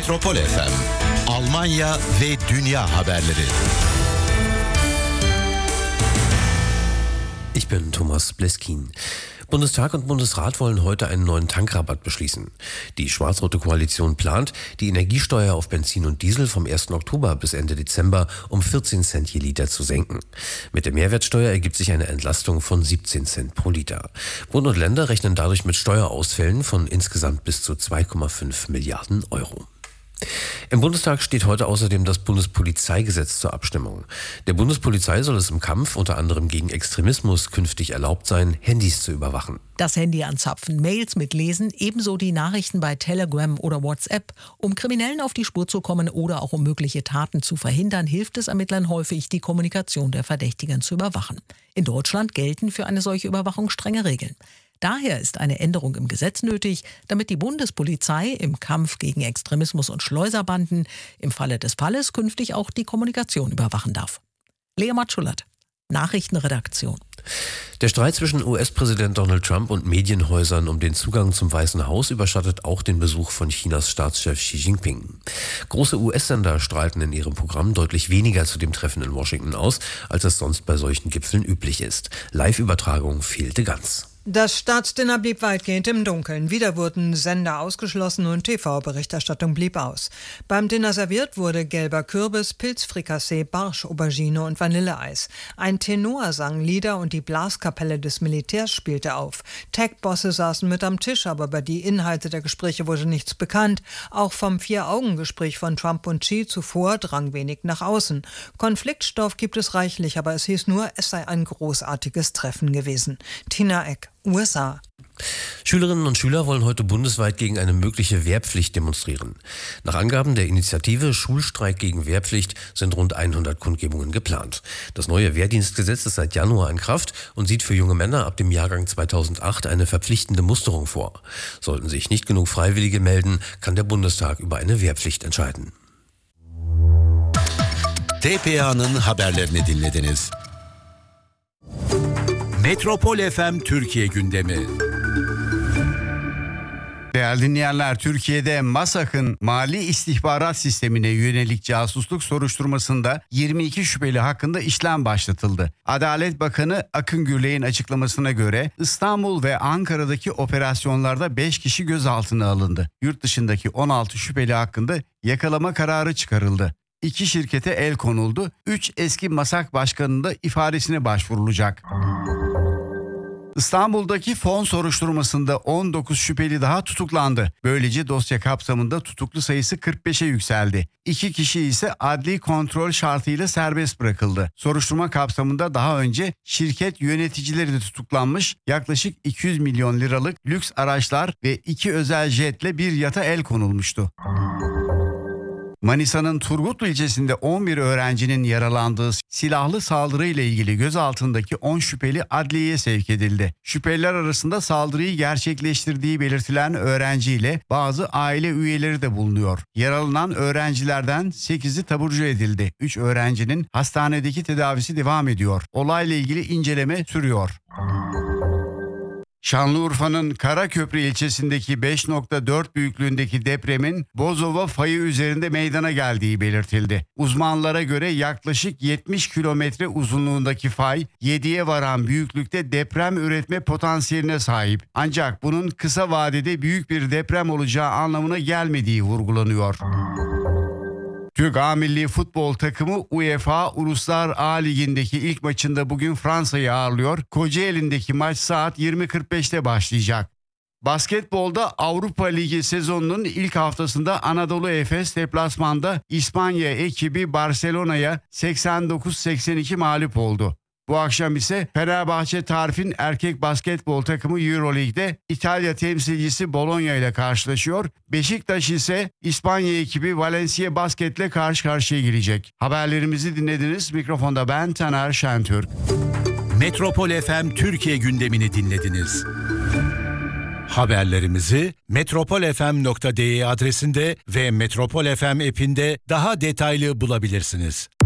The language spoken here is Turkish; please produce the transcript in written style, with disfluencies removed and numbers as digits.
Metropol FM, Almanya ve dünya haberleri. Ich bin Thomas Bleskin. Bundestag und Bundesrat wollen heute einen neuen Tankrabatt beschließen. Die schwarz-rote Koalition plant, die Energiesteuer auf Benzin und Diesel vom 1. Oktober bis Ende Dezember um 14 Cent je Liter zu senken. Mit der Mehrwertsteuer ergibt sich eine Entlastung von 17 Cent pro Liter. Bund und Länder rechnen dadurch mit Steuerausfällen von insgesamt bis zu 2,5 Milliarden Euro. Im Bundestag steht heute außerdem das Bundespolizeigesetz zur Abstimmung. Der Bundespolizei soll es im Kampf unter anderem gegen Extremismus künftig erlaubt sein, Handys zu überwachen. Das Handy anzapfen, Mails mitlesen, ebenso die Nachrichten bei Telegram oder WhatsApp. Um Kriminellen auf die Spur zu kommen oder auch um mögliche Taten zu verhindern, hilft es Ermittlern häufig, die Kommunikation der Verdächtigen zu überwachen. In Deutschland gelten für eine solche Überwachung strenge Regeln. Daher ist eine Änderung im Gesetz nötig, damit die Bundespolizei im Kampf gegen Extremismus und Schleuserbanden im Falle des Falles künftig auch die Kommunikation überwachen darf. Lea Matschulat, Nachrichtenredaktion. Der Streit zwischen US-Präsident Donald Trump und Medienhäusern um den Zugang zum Weißen Haus überschattet auch den Besuch von Chinas Staatschef Xi Jinping. Große US-Sender strahlten in ihrem Programm deutlich weniger zu dem Treffen in Washington aus, als es sonst bei solchen Gipfeln üblich ist. Live-Übertragung fehlte ganz. Das Staatsdinner blieb weitgehend im Dunkeln. Wieder wurden Sender ausgeschlossen und TV-Berichterstattung blieb aus. Beim Dinner serviert wurde gelber Kürbis, Pilzfrikassee, Barsch, Aubergine und Vanilleeis. Ein Tenor sang Lieder und die Blaskapelle des Militärs spielte auf. Tech-Bosse saßen mit am Tisch, aber über die Inhalte der Gespräche wurde nichts bekannt. Auch vom Vier-Augen-Gespräch von Trump und Xi zuvor drang wenig nach außen. Konfliktstoff gibt es reichlich, aber es hieß nur, es sei ein großartiges Treffen gewesen. Tina Eck, USA. Schülerinnen und Schüler wollen heute bundesweit gegen eine mögliche Wehrpflicht demonstrieren. Nach Angaben der Initiative Schulstreik gegen Wehrpflicht sind rund 100 Kundgebungen geplant. Das neue Wehrdienstgesetz ist seit Januar in Kraft und sieht für junge Männer ab dem Jahrgang 2008 eine verpflichtende Musterung vor. Sollten sich nicht genug Freiwillige melden, kann der Bundestag über eine Wehrpflicht entscheiden. TPA'nın haberlerini dinlediniz. Metropol FM Türkiye gündemi. Değerli dinleyenler, Türkiye'de MASAK'ın mali istihbarat sistemine yönelik casusluk soruşturmasında 22 şüpheli hakkında işlem başlatıldı. Adalet Bakanı Akın Gürley'in açıklamasına göre İstanbul ve Ankara'daki operasyonlarda 5 kişi gözaltına alındı. Yurt dışındaki 16 şüpheli hakkında yakalama kararı çıkarıldı. 2 şirkete el konuldu. 3 eski MASAK başkanının da ifadesine başvurulacak. İstanbul'daki fon soruşturmasında 19 şüpheli daha tutuklandı. Böylece dosya kapsamında tutuklu sayısı 45'e yükseldi. 2 kişi ise adli kontrol şartıyla serbest bırakıldı. Soruşturma kapsamında daha önce şirket yöneticileri de tutuklanmış, yaklaşık 200 milyon liralık lüks araçlar ve 2 özel jetle bir yata el konulmuştu. Manisa'nın Turgutlu ilçesinde 11 öğrencinin yaralandığı silahlı saldırıyla ilgili gözaltındaki 10 şüpheli adliyeye sevk edildi. Şüpheliler arasında saldırıyı gerçekleştirdiği belirtilen öğrenciyle bazı aile üyeleri de bulunuyor. Yaralanan öğrencilerden 8'i taburcu edildi. 3 öğrencinin hastanedeki tedavisi devam ediyor. Olayla ilgili inceleme sürüyor. Şanlıurfa'nın Karaköprü ilçesindeki 5.4 büyüklüğündeki depremin Bozova fayı üzerinde meydana geldiği belirtildi. Uzmanlara göre yaklaşık 70 kilometre uzunluğundaki fay 7'ye varan büyüklükte deprem üretme potansiyeline sahip. Ancak bunun kısa vadede büyük bir deprem olacağı anlamına gelmediği vurgulanıyor. Türk A Milli Futbol takımı UEFA Uluslar A Ligi'ndeki ilk maçında bugün Fransa'yı ağırlıyor. Kocaeli'ndeki maç saat 20.45'te başlayacak. Basketbolda Avrupa Ligi sezonunun ilk haftasında Anadolu Efes deplasmanda İspanya ekibi Barcelona'ya 89-82 mağlup oldu. Bu akşam ise Fenerbahçe Tarif'in erkek basketbol takımı Euroleague'de İtalya temsilcisi Bologna ile karşılaşıyor. Beşiktaş ise İspanya ekibi Valencia Basket'le karşı karşıya gelecek. Haberlerimizi dinlediniz. Mikrofonda ben Taner Şentürk. Metropol FM Türkiye gündemini dinlediniz. Haberlerimizi metropolfm.de adresinde ve Metropol FM app'inde daha detaylı bulabilirsiniz.